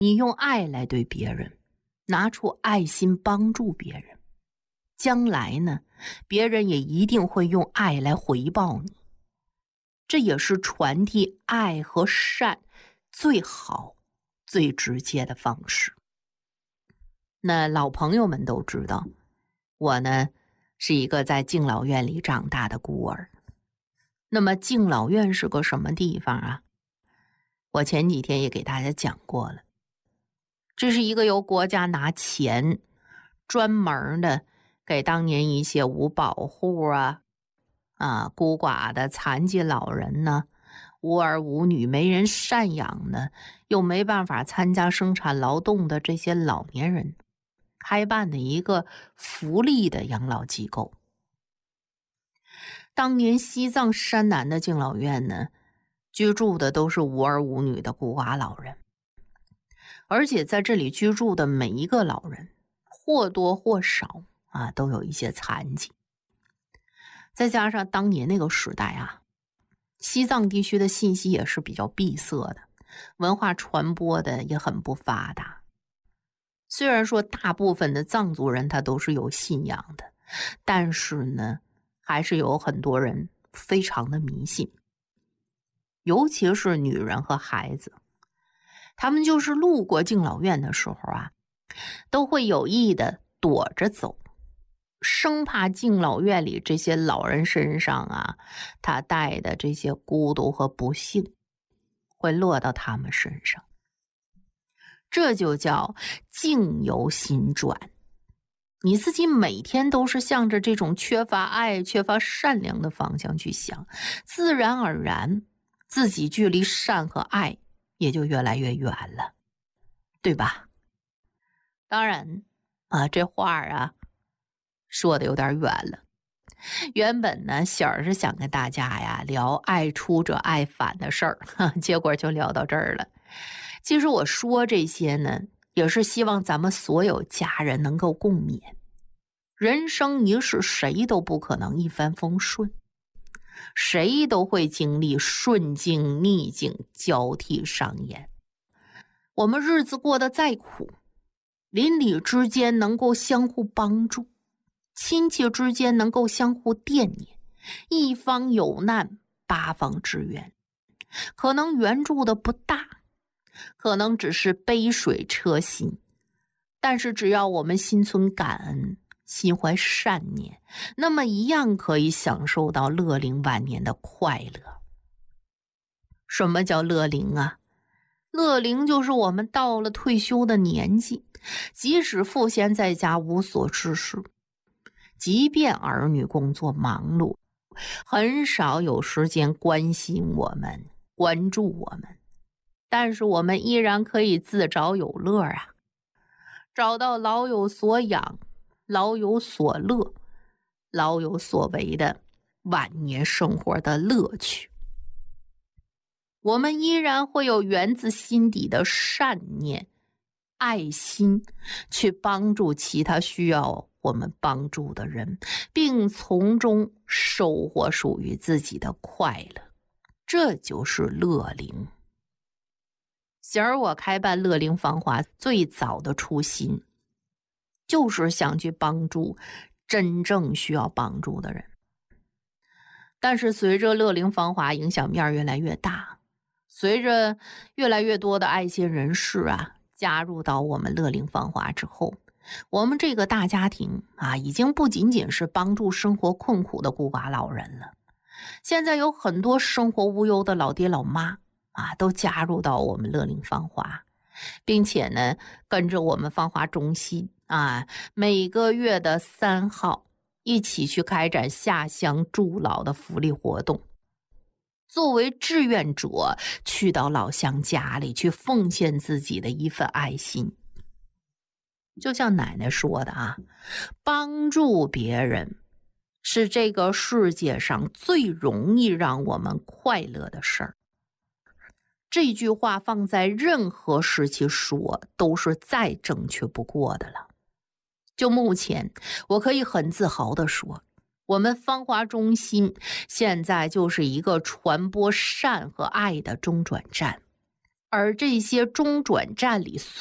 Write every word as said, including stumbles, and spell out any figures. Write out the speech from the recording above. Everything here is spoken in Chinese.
你用爱来对别人，拿出爱心帮助别人，将来呢，别人也一定会用爱来回报你。这也是传递爱和善最好、最直接的方式。那老朋友们都知道，我呢是一个在敬老院里长大的孤儿。那么敬老院是个什么地方啊？我前几天也给大家讲过了，这是一个由国家拿钱专门的给当年一些无保户啊、啊孤寡的残疾老人呢、无儿无女没人赡养的，又没办法参加生产劳动的这些老年人开办的一个福利的养老机构。当年西藏山南的敬老院呢，居住的都是无儿无女的孤寡老人，而且在这里居住的每一个老人或多或少啊都有一些残疾。再加上当年那个时代啊，西藏地区的信息也是比较闭塞的，文化传播的也很不发达。虽然说大部分的藏族人他都是有信仰的，但是呢还是有很多人非常的迷信，尤其是女人和孩子。他们就是路过敬老院的时候啊，都会有意的躲着走，生怕敬老院里这些老人身上啊，他带的这些孤独和不幸会落到他们身上。这就叫境由心转。你自己每天都是向着这种缺乏爱、缺乏善良的方向去想，自然而然自己距离善和爱也就越来越远了，对吧？当然啊，这话啊说的有点远了。原本呢，喜儿是想跟大家呀聊爱出者爱返的事儿，结果就聊到这儿了。其实我说这些呢，也是希望咱们所有家人能够共勉。人生一世，谁都不可能一帆风顺，谁都会经历顺境逆境交替上演。我们日子过得再苦，邻里之间能够相互帮助，亲戚之间能够相互惦念，一方有难八方支援。可能援助的不大，可能只是杯水车薪，但是只要我们心存感恩，心怀善念，那么一样可以享受到乐龄晚年的快乐。什么叫乐龄啊？乐龄就是我们到了退休的年纪，即使赋闲在家无所事事，即便儿女工作忙碌，很少有时间关心我们、关注我们，但是我们依然可以自找有乐啊，找到老有所养、老有所乐、老有所为的晚年生活的乐趣。我们依然会有源自心底的善念、爱心，去帮助其他需要我们帮助的人，并从中收获属于自己的快乐。这就是乐龄。喜儿我开办乐龄芳华最早的初心，就是想去帮助真正需要帮助的人。但是随着乐龄芳华影响面越来越大，随着越来越多的爱心人士啊加入到我们乐龄芳华之后，我们这个大家庭啊，已经不仅仅是帮助生活困苦的孤寡老人了。现在有很多生活无忧的老爹老妈啊，都加入到我们乐龄芳华，并且呢，跟着我们芳华中心啊，每个月的三号一起去开展下乡助老的福利活动。作为志愿者，去到老乡家里去奉献自己的一份爱心。就像奶奶说的啊，帮助别人是这个世界上最容易让我们快乐的事儿。这句话放在任何时期说，都是再正确不过的了。就目前，我可以很自豪地说，我们芳华中心现在就是一个传播善和爱的中转站。 而这些中转站里